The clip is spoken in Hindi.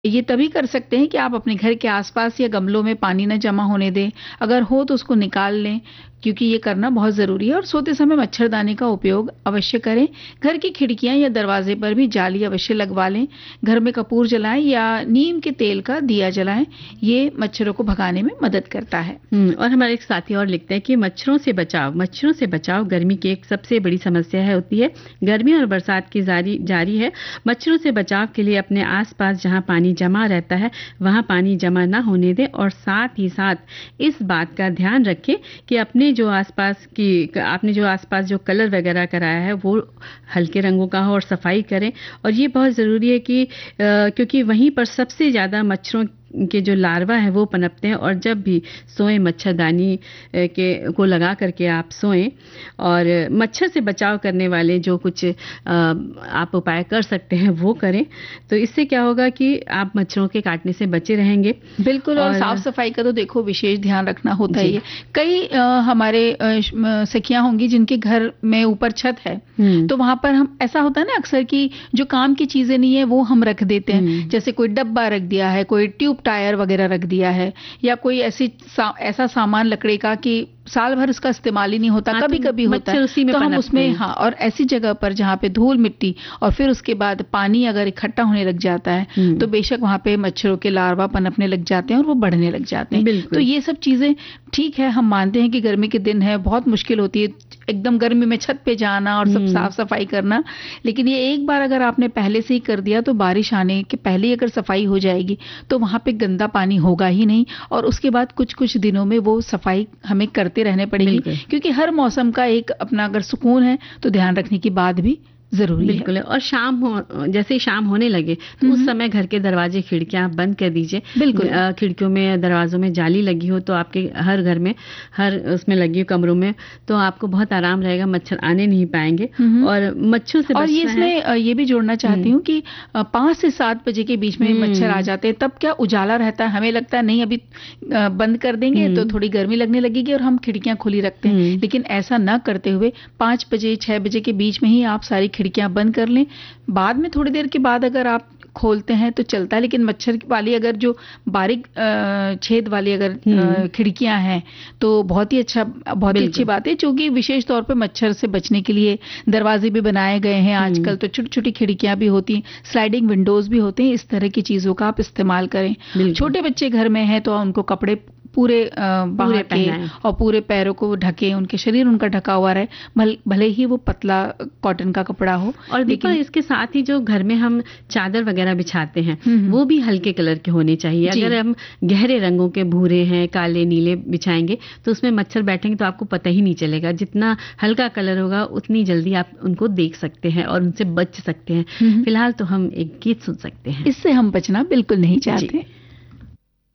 ये तभी कर सकते हैं कि आप अपने घर के आसपास या गमलों में पानी न जमा होने दें। अगर हो तो उसको निकाल लें, क्योंकि ये करना बहुत ज़रूरी है। और सोते समय मच्छरदानी का उपयोग अवश्य करें। घर की खिड़कियां या दरवाजे पर भी जाली अवश्य लगवा लें। घर में कपूर जलाएं या नीम के तेल का दिया जलाएं। ये मच्छरों को भगाने में मदद करता है। और हमारे एक साथी और लिखते हैं कि मच्छरों से बचाव गर्मी की एक सबसे बड़ी समस्या है होती है। गर्मी और बरसात की जारी है। मच्छरों से बचाव के लिए अपने आसपास जहां पानी जमा रहता है वहां पानी जमा ना होने दें, और साथ ही साथ इस बात का ध्यान रखें कि आपने जो आसपास जो कलर वगैरह कराया है वो हल्के रंगों का हो और सफाई करें। और ये बहुत ज़रूरी है कि क्योंकि वहीं पर सबसे ज़्यादा मच्छरों के जो लार्वा है वो पनपते हैं। और जब भी सोएं मच्छरदानी को लगा करके आप सोएं। और मच्छर से बचाव करने वाले जो कुछ आप उपाय कर सकते हैं वो करें, तो इससे क्या होगा कि आप मच्छरों के काटने से बचे रहेंगे। बिल्कुल। और साफ सफाई का तो देखो विशेष ध्यान रखना होता ही है। कई हमारे सखियां होंगी जिनके घर में ऊपर छत है, तो वहां पर हम ऐसा होता है ना अक्सर कि जो काम की चीजें नहीं है वो हम रख देते हैं। जैसे कोई डब्बा रख दिया है, कोई ट्यूब टायर वगैरह रख दिया है, या कोई ऐसा सामान लकड़ी का कि साल भर उसका इस्तेमाल ही नहीं होता, कभी कभी होता है, तो हम उसमें और ऐसी जगह पर जहाँ पे धूल मिट्टी और फिर उसके बाद पानी अगर इकट्ठा होने लग जाता है तो बेशक वहां पे मच्छरों के लार्वा पनपने लग जाते हैं और वो बढ़ने लग जाते हैं। तो ये सब चीजें ठीक है, हम मानते हैं कि गर्मी के दिन है, बहुत मुश्किल होती है एकदम गर्मी में छत पे जाना और सब साफ सफाई करना, लेकिन ये एक बार अगर आपने पहले से ही कर दिया तो बारिश आने के पहले ही अगर सफाई हो जाएगी तो वहां पे गंदा पानी होगा ही नहीं। और उसके बाद कुछ कुछ दिनों में वो सफाई हमें करते रहने पड़ेगी, क्योंकि हर मौसम का एक अपना अगर सुकून है तो ध्यान रखने की बात भी जरूरी बिल्कुल है। और जैसे ही शाम होने लगे तो उस समय घर के दरवाजे खिड़कियां बंद कर दीजिए। बिल्कुल। खिड़कियों में दरवाजों में जाली लगी हो तो आपके हर घर में हर उसमें लगी हो कमरों में, तो आपको बहुत आराम रहेगा, मच्छर आने नहीं पाएंगे। और मच्छरों से और ये इसमें ये भी जोड़ना चाहती हूँ कि 5 से 7 बजे के बीच में मच्छर आ जाते हैं, तब क्या उजाला रहता है, हमें लगता है नहीं अभी बंद कर देंगे तो थोड़ी गर्मी लगने लगेगी और हम खिड़कियां खुली रखते हैं, लेकिन ऐसा न करते हुए 5 बजे 6 बजे के बीच में ही आप सारी खिड़कियां बंद कर लें। बाद में थोड़ी देर के बाद अगर आप खोलते हैं तो चलता है, लेकिन मच्छर वाली अगर जो बारीक छेद वाली अगर खिड़कियां हैं तो बहुत ही अच्छी बात है, क्योंकि विशेष तौर पे मच्छर से बचने के लिए दरवाजे भी बनाए गए हैं आजकल, तो छोटी छोटी खिड़कियां भी होती हैं, स्लाइडिंग विंडोज भी होते हैं। इस तरह की चीजों का आप इस्तेमाल करें। छोटे बच्चे घर में हैं तो उनको कपड़े पूरे बाहर के और पूरे पैरों को ढके, उनके शरीर उनका ढका हुआ रहे, भले ही वो पतला कॉटन का कपड़ा हो। और लेकिन इसके साथ ही जो घर में हम चादर वगैरह बिछाते हैं वो भी हल्के कलर के होने चाहिए। अगर हम गहरे रंगों के भूरे हैं, काले नीले बिछाएंगे तो उसमें मच्छर बैठेंगे तो आपको पता ही नहीं चलेगा। जितना हल्का कलर होगा उतनी जल्दी आप उनको देख सकते हैं और उनसे बच सकते हैं। फिलहाल तो हम एक गीत सुन सकते हैं। इससे हम बचना बिल्कुल नहीं चाहते।